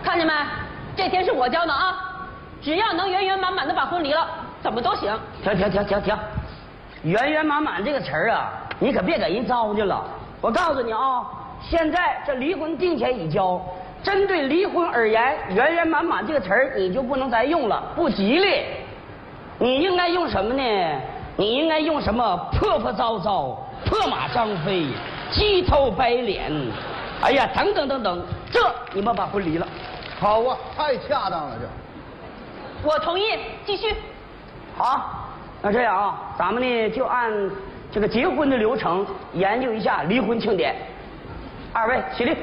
看见没？这天是我教的啊，只要能圆圆满满的把婚离了，怎么都行。 停！圆圆满满这个词儿啊，你可别给人糟践了。我告诉你啊，现在这离婚定前已交，针对离婚而言，圆圆满满这个词儿你就不能再用了，不吉利。你应该用什么呢？你应该用什么？破破糟糟，破马张飞，鸡头白脸，哎呀，等等，这你们把婚离了。 好啊，太恰当了这。 我同意，继续。 好，那这样啊，咱们呢就按这个结婚的流程研究一下离婚庆典。二位起立，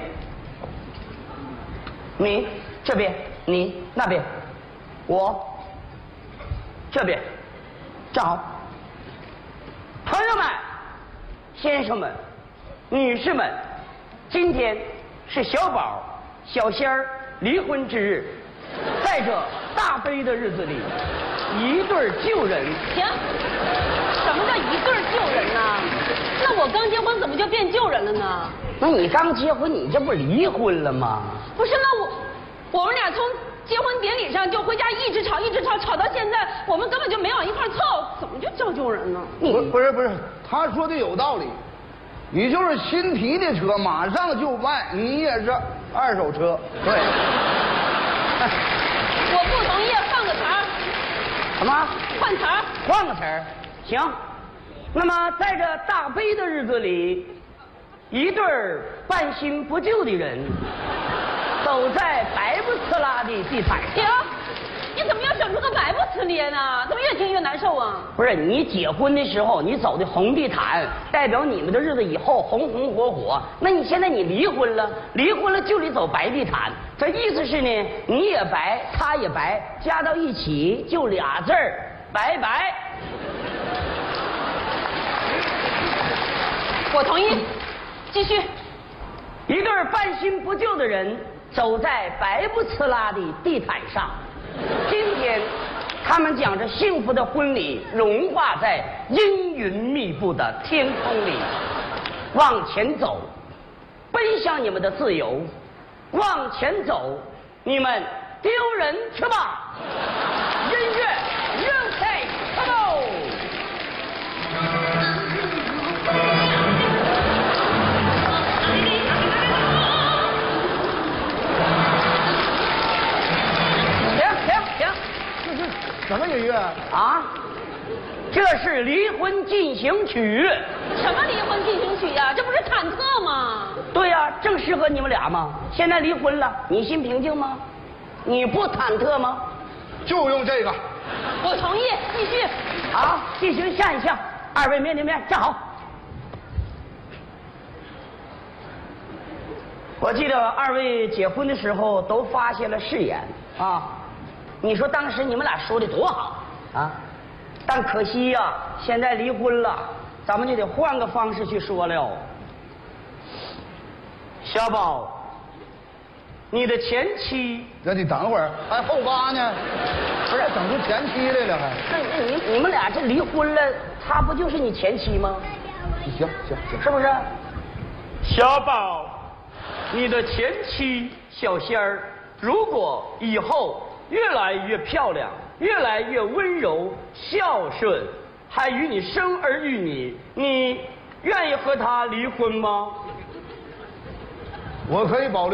你这边，你那边，我这边，站好。朋友们、先生们、女士们，今天是小宝、小仙儿离婚之日，在这大悲的日子里，一对旧人。 行，什么叫一对旧人呢？那我刚结婚怎么就变旧人了呢？ 那你刚结婚，你这不离婚了吗？ 不是，那我们俩从结婚典礼上就回家一直吵到现在，我们根本就没往一块凑，怎么就叫旧人呢？ 不是，他说的有道理。你就是新提的车，马上就卖，你也是二手车。对。 我不同意，换个词儿。 什么？ 换词儿。 换个词儿。行。那么在这大悲的日子里，一对半新不旧的人走在白不呲啦的地毯上。 停！你怎么又整出个白不呲咧呢？怎么越听越难受啊？ 不是，你结婚的时候你走的红地毯，代表你们的日子以后红红火火。那你现在你离婚了就得走白地毯，这意思是呢，你也白，他也白，加到一起就俩字儿，拜拜。 我同意，继续。 一对半新不旧的人走在白不呲啦的地毯上，今天他们将这幸福的婚礼融化在阴云密布的天空里，往前走，奔向你们的自由。往前走，你们丢人去吧！音乐，music， come on！ 什么音乐啊？这是离婚进行曲。 什么离婚进行曲呀？这不是忐忑吗？ 对呀，正适合你们俩嘛。现在离婚了，你心平静吗？你不忐忑吗？ 就用这个。 我同意，继续。 好，进行下一项。二位面对面站好。我记得二位结婚的时候都发下了誓言啊。你说当时你们俩说的多好啊，但可惜呀，现在离婚了，咱们就得换个方式去说了。小宝，你的前妻…… 那你等会儿，还后八呢？不是整出前妻来了还？ 那你们俩这离婚了，她不就是你前妻吗？ 行， 是不是？小宝，你的前妻小仙儿，如果以后越来越漂亮，越来越温柔孝顺，还与你生儿育女，你愿意和她离婚吗？ 我可以保留。